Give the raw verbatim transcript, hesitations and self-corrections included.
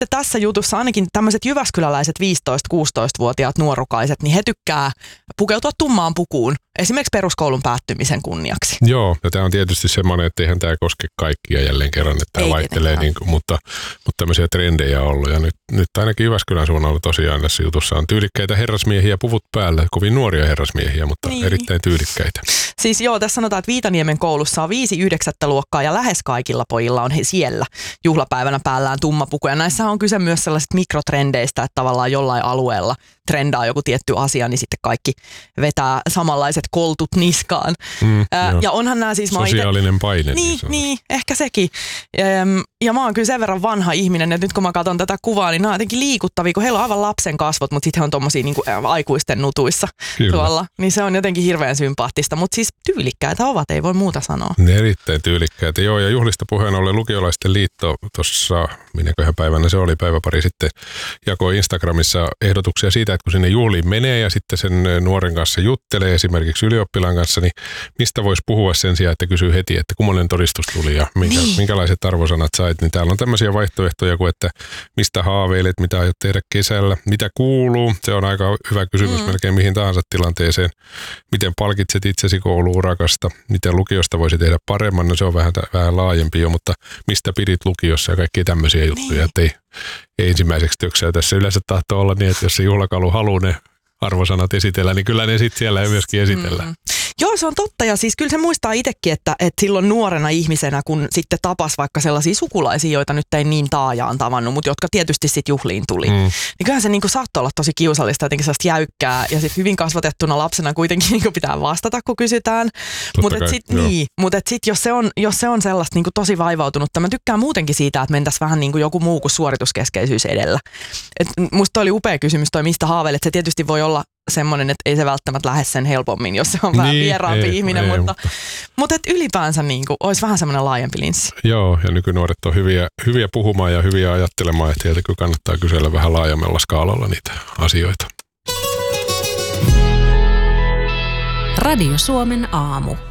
sitten tässä jutussa ainakin tämmöiset jyväskyläläiset viisitoista-kuusitoistavuotiaat nuorukaiset, niin he tykkää pukeutua tummaan pukuun, esimerkiksi peruskoulun päättymisen kunniaksi. Joo, ja tämä on tietysti semmoinen, että eihän tämä koske kaikkia jälleen kerran, että tämä vaihtelee, niin kuin, mutta, mutta tämmöisiä trendejä on ollut. Ja nyt, nyt ainakin Jyväskylän suunnalla tosiaan tässä jutussa on tyylikkäitä herrasmiehiä, puvut päällä, kovin nuoria herrasmiehiä, mutta niin. Erittäin tyylikkäitä. Siis joo, tässä sanotaan, että Viitaniemen koulussa on viisi yhdeksättä luokkaa ja lähes kaikilla pojilla on he siellä juhlapäivänä päällään tummapuku. Ja näissä on kyse myös sellaisista mikrotrendeistä, että tavallaan jollain alueella trendaa joku tietty asia, niin sitten kaikki vetää samanlaiset koltut niskaan. Mm, Ää, ja onhan nämä siis... Sosiaalinen ite... paine. Niin, niin, niin, ehkä sekin. Ehm, ja mä oon kyllä sen verran vanha ihminen, että nyt kun mä katson tätä kuvaa, niin nämä on jotenkin liikuttavia, kun heillä on aivan lapsen kasvot, mutta sitten he on tommosia niin kuin aikuisten nutuissa kyllä. Tuolla. Niin se on jotenkin hirveän sympaattista, mutta siis tyylikkäitä ovat, ei voi muuta sanoa. Ne erittäin tyylikkäitä, joo, ja juhlista puheen ollen Lukiolaisten liitto tuossa, minäköhän päivänä se oli, päivä pari sitten, jakoi Instagramissa ehdotuksia siitä, että kun sinne juhliin menee ja sitten sen nuoren kanssa juttelee, esimerkiksi ylioppilaan kanssa, niin mistä voisi puhua sen sijaan, että kysyy heti, että kummoinen todistus tuli ja minkä, niin. minkälaiset arvosanat sait, niin täällä on tämmöisiä vaihtoehtoja kuin, että mistä haaveilet, mitä aiot tehdä kesällä, mitä kuuluu, se on aika hyvä kysymys mm. melkein mihin tahansa tilanteeseen, miten palkitset itsesi kouluurakasta, miten lukiosta voisi tehdä paremman, no se on vähän, vähän laajempi jo, mutta mistä pidit lukiossa ja kaikkia tämmöisiä juttuja, niin. että ei, ei ensimmäiseksi töksäy. Tässä yleensä tahtoo olla niin, että jos se juhlakalu haluaa ne arvosanat esitellä, niin kyllä ne sitten siellä myöskin esitellään. Mm. Joo, se on totta ja siis kyllä se muistaa itsekin, että, että silloin nuorena ihmisenä, kun sitten tapas vaikka sellaisia sukulaisia, joita nyt ei niin taajaan tavannut, mutta jotka tietysti sitten juhliin tuli, mm. niin kyllähän se niin kuin saattoi olla tosi kiusallista, jotenkin sellaista jäykkää ja sitten hyvin kasvatettuna lapsena kuitenkin niin kuin pitää vastata, kun kysytään. Mutta sitten niin, mut sit, jos, se on, jos se on sellaista niin kuin tosi vaivautunutta, mä tykkään muutenkin siitä, että mentäisiin vähän niin kuin joku muu kuin suorituskeskeisyys edellä. Et musta oli upea kysymys toi, mistä haaveilet, se tietysti voi olla semmoinen, että ei se välttämättä lähde sen helpommin, jos se on niin, vähän vieraampi ei, ihminen, ei, mutta, mutta, mutta et ylipäänsä niin kuin, olisi vähän semmoinen laajempi linssi. Joo, ja nykynuoret on hyviä, hyviä puhumaan ja hyviä ajattelemaan, että heiltä kyllä kannattaa kysellä vähän laajemmalla skaalalla niitä asioita. Radio Suomen aamu.